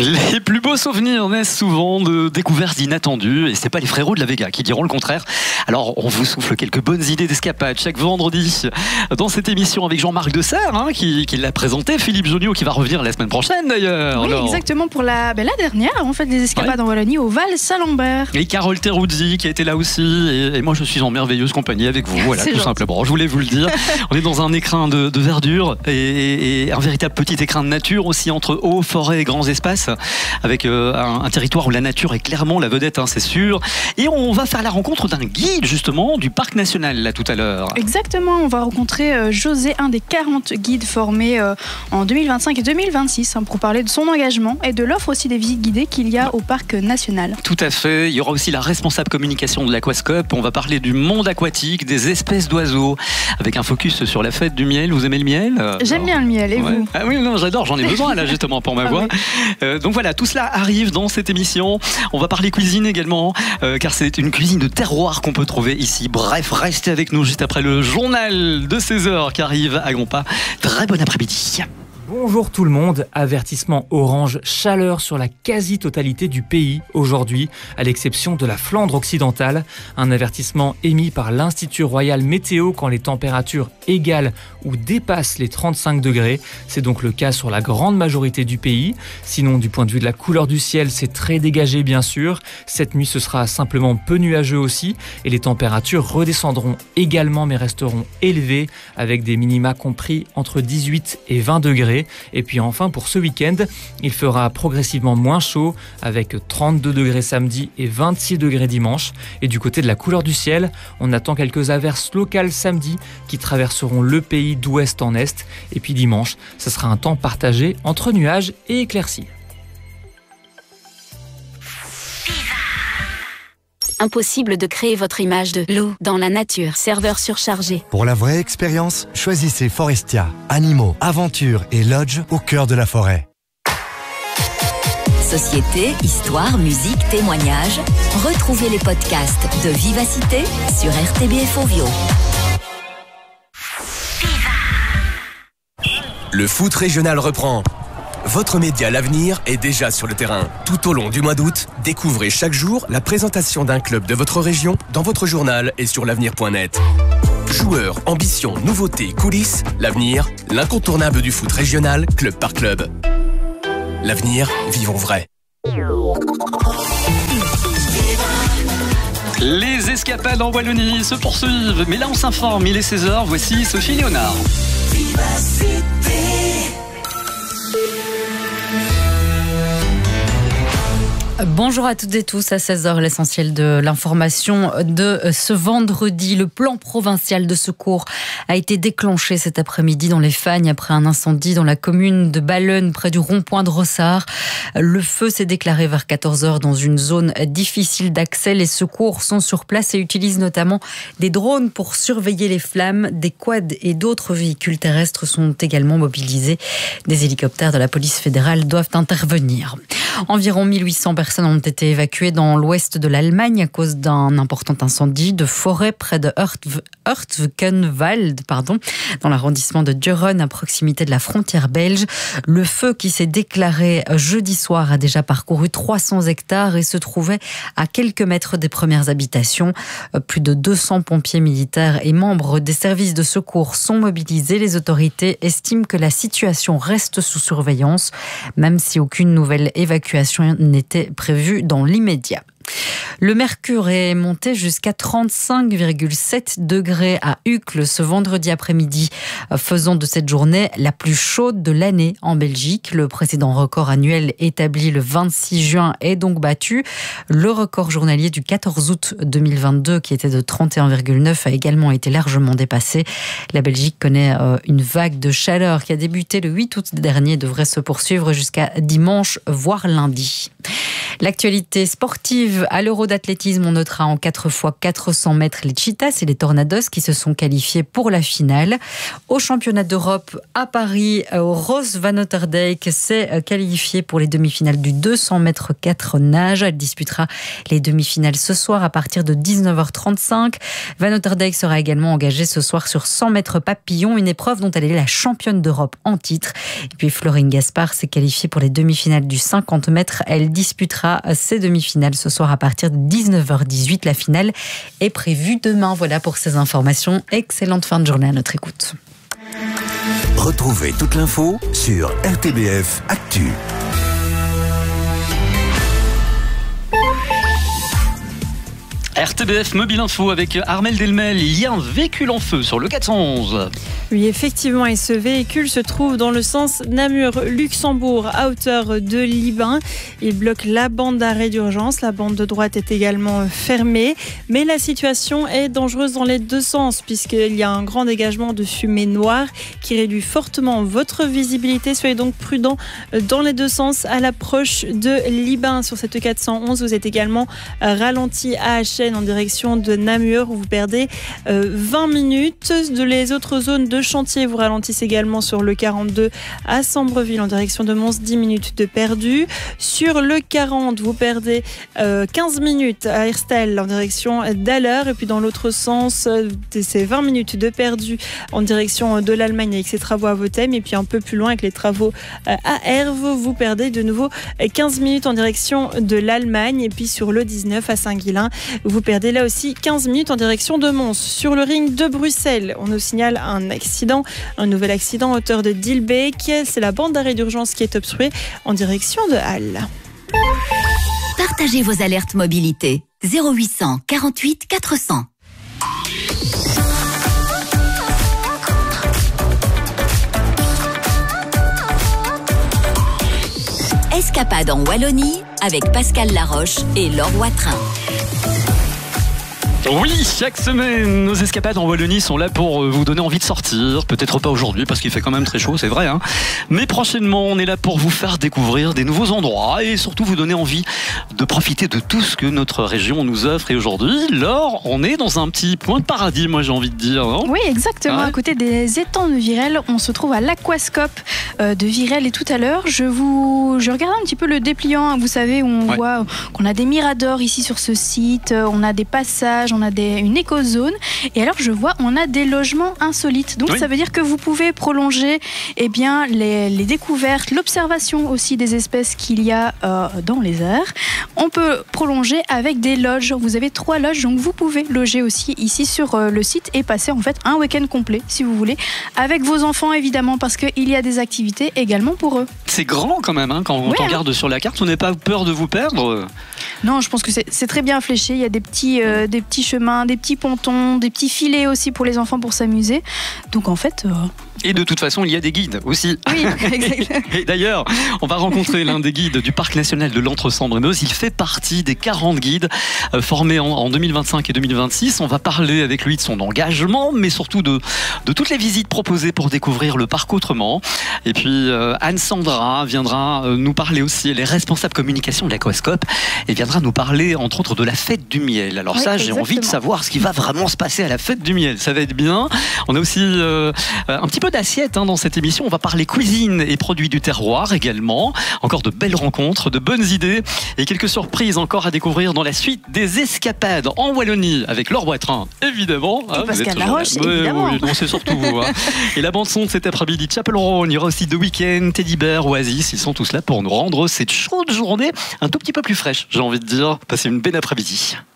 Les plus beaux souvenirs naissent souvent de découvertes inattendues et c'est pas les frérots de la Vega qui diront le contraire. Alors on vous souffle quelques bonnes idées d'escapade chaque vendredi dans cette émission avec Jean-Marc Desserre qui l'a présenté, Philippe Jonniot qui va revenir la semaine prochaine d'ailleurs. Oui, exactement, pour la dernière en fait des escapades en Wallonie au Val-Saint-Lambert. Et Carole Terruzzi qui a été là aussi et moi je suis en merveilleuse compagnie avec vous, voilà, tout simplement. Je voulais vous le dire. On est dans un écrin de verdure et un véritable petit écrin de nature aussi entre eau, forêt et grands espaces, avec un territoire où la nature est clairement la vedette, c'est sûr. Et on va faire la rencontre d'un guide justement du parc national là tout à l'heure. Exactement, on va rencontrer José, un des 40 guides formés en 2025 et 2026 pour parler de son engagement et de l'offre aussi des visites guidées qu'il y a au parc national. Tout à fait, il y aura aussi la responsable communication de l'Aquascope. On va parler du monde aquatique, des espèces d'oiseaux, avec un focus sur la fête du miel. Vous aimez le miel? J'aime bien le miel, et vous? Ah oui, non, j'adore, j'en ai besoin là justement pour ma voix. Donc voilà, tout cela arrive dans cette émission. On va parler cuisine également, car c'est une cuisine de terroir qu'on peut trouver ici. Bref, restez avec nous juste après le journal de 16h qui arrive à grands pas. Très bon après-midi. Bonjour tout le monde, avertissement orange chaleur sur la quasi-totalité du pays aujourd'hui, à l'exception de la Flandre occidentale. Un avertissement émis par l'Institut Royal Météo quand les températures égalent ou dépassent les 35 degrés. C'est donc le cas sur la grande majorité du pays. Sinon, du point de vue de la couleur du ciel, c'est très dégagé bien sûr. Cette nuit, ce sera simplement peu nuageux aussi et les températures redescendront également mais resteront élevées avec des minima compris entre 18 et 20 degrés. Et puis enfin, pour ce week-end, il fera progressivement moins chaud avec 32 degrés samedi et 26 degrés dimanche. Et du côté de la couleur du ciel, on attend quelques averses locales samedi qui traverseront le pays d'ouest en est. Et puis dimanche, ce sera un temps partagé entre nuages et éclaircies. Impossible de créer votre image de loup dans la nature. Serveur surchargé. Pour la vraie expérience, choisissez Forestia. Animaux, aventures et lodge au cœur de la forêt. Société, histoire, musique, témoignages. Retrouvez les podcasts de Vivacité sur RTBF Ovio. Le foot régional reprend. Votre média L'Avenir est déjà sur le terrain. Tout au long du mois d'août, découvrez chaque jour la présentation d'un club de votre région dans votre journal et sur l'avenir.net. Joueurs, ambitions, nouveautés, coulisses, L'Avenir, l'incontournable du foot régional, club par club. L'Avenir, vivons vrai. Les escapades en Wallonie se poursuivent, mais là on s'informe, il est 16h, voici Sophie Léonard. Bonjour à toutes et tous, à 16h, l'essentiel de l'information de ce vendredi. Le plan provincial de secours a été déclenché cet après-midi dans les Fagnes après un incendie dans la commune de Balleune, près du rond-point de Rossard. Le feu s'est déclaré vers 14h dans une zone difficile d'accès. Les secours sont sur place et utilisent notamment des drones pour surveiller les flammes. Des quads et d'autres véhicules terrestres sont également mobilisés. Des hélicoptères de la police fédérale doivent intervenir. Environ 1800 personnes ont été évacuées dans l'ouest de l'Allemagne à cause d'un important incendie de forêt près de Hürtgenwald, dans l'arrondissement de Düren, à proximité de la frontière belge. Le feu qui s'est déclaré jeudi soir a déjà parcouru 300 hectares et se trouvait à quelques mètres des premières habitations. Plus de 200 pompiers militaires et membres des services de secours sont mobilisés. Les autorités estiment que la situation reste sous surveillance, même si aucune nouvelle évacuation n'était prévue dans l'immédiat. Le mercure est monté jusqu'à 35,7 degrés à Uccle ce vendredi après-midi, faisant de cette journée la plus chaude de l'année en Belgique. Le précédent record annuel établi le 26 juin est donc battu. Le record journalier du 14 août 2022, qui était de 31,9, a également été largement dépassé. La Belgique connaît une vague de chaleur qui a débuté le 8 août dernier et devrait se poursuivre jusqu'à dimanche, voire lundi. L'actualité sportive à l'Euro d'athlétisme, on notera en 4x400 mètres les Cheetahs et les Tornados qui se sont qualifiés pour la finale. Au championnat d'Europe à Paris, Rose Van Otterdijk s'est qualifiée pour les demi-finales du 200 mètres 4 nage. Elle disputera les demi-finales ce soir à partir de 19h35. Van Otterdijk sera également engagée ce soir sur 100 mètres papillon, une épreuve dont elle est la championne d'Europe en titre. Et puis Florine Gaspard s'est qualifiée pour les demi-finales du 50 mètres. Elle disputera ses demi-finales ce soir à partir de 19h18. La finale est prévue demain. Voilà pour ces informations. Excellente fin de journée à notre écoute. Retrouvez toute l'info sur RTBF Actu. RTBF Mobile Info avec Armel Delmel. Il y a un véhicule en feu sur le 411. Oui, effectivement, et ce véhicule se trouve dans le sens Namur-Luxembourg à hauteur de Libin. Il bloque la bande d'arrêt d'urgence. La bande de droite est également fermée. Mais la situation est dangereuse dans les deux sens puisqu'il y a un grand dégagement de fumée noire qui réduit fortement votre visibilité. Soyez donc prudents dans les deux sens à l'approche de Libin. Sur cette 411, vous êtes également ralenti à Achen en direction de Namur où vous perdez 20 minutes. Les autres zones de chantier vous ralentissent également sur le 42 à Sambreville en direction de Mons, 10 minutes de perdu. Sur le 40, vous perdez 15 minutes à Herstal en direction d'Haller. Et puis dans l'autre sens, c'est 20 minutes de perdu en direction de l'Allemagne avec ses travaux à Vothem. Et puis un peu plus loin avec les travaux à Herve, vous perdez de nouveau 15 minutes en direction de l'Allemagne. Et puis sur le 19 à Saint-Guilain, vous perdez là aussi 15 minutes en direction de Mons. Sur le ring de Bruxelles, on nous signale un nouvel accident à hauteur de Dilbeek. C'est la bande d'arrêt d'urgence qui est obstruée en direction de Halle. Partagez vos alertes mobilité. 0800 48 400. Escapade en Wallonie avec Pascal Laroche et Laure Watrin. Oui, chaque semaine, nos escapades en Wallonie sont là pour vous donner envie de sortir. Peut-être pas aujourd'hui parce qu'il fait quand même très chaud, c'est vrai. Mais prochainement, on est là pour vous faire découvrir des nouveaux endroits et surtout vous donner envie de profiter de tout ce que notre région nous offre. Et aujourd'hui, Laure, on est dans un petit point de paradis, moi j'ai envie de dire. Non ? Oui, exactement. Ouais. À côté des étangs de Virel, on se trouve à l'aquascope de Virel. Et tout à l'heure, je regardais un petit peu le dépliant. Vous savez, où on voit qu'on a des miradors ici sur ce site, on a des passages, on a une écozone et alors je vois on a des logements insolites, donc ça veut dire que vous pouvez prolonger les découvertes, l'observation aussi des espèces qu'il y a dans les airs. On peut prolonger avec des loges, vous avez 3 loges, donc vous pouvez loger aussi ici sur le site et passer en fait un week-end complet si vous voulez, avec vos enfants évidemment parce qu'il y a des activités également pour eux. C'est grand quand même, quand on regarde sur la carte, on n'a pas peur de vous perdre? Non, je pense que c'est très bien fléché, il y a des petits chemins, des petits pontons, des petits filets aussi pour les enfants pour s'amuser. Donc en fait... Et de toute façon, il y a des guides aussi. Oui, exactement. Et d'ailleurs, on va rencontrer l'un des guides du Parc national de l'Entre-Sambre-et-Meuse. Il fait partie des 40 guides formés en 2025 et 2026. On va parler avec lui de son engagement, mais surtout de toutes les visites proposées pour découvrir le parc autrement. Et puis Anne-Sandra viendra nous parler aussi, elle est responsable communication de l'Aquascope, et viendra nous parler entre autres de la fête du miel. Alors ça, j'ai envie de savoir ce qui va vraiment se passer à la fête du miel. Ça va être bien. On a aussi un petit peu d'assiettes dans cette émission. On va parler cuisine et produits du terroir également. Encore de belles rencontres, de bonnes idées et quelques surprises encore à découvrir dans la suite des escapades en Wallonie avec Laure Watrin, évidemment. Et Pascal Laroche, évidemment. Oui, non, c'est surtout vous. Et la bande-son de cet après-midi, Chapel Row. Il y aura aussi The Weeknd, Teddy Bear, Oasis. Ils sont tous là pour nous rendre cette chaude journée un tout petit peu plus fraîche, j'ai envie de dire. Passez une belle après-midi.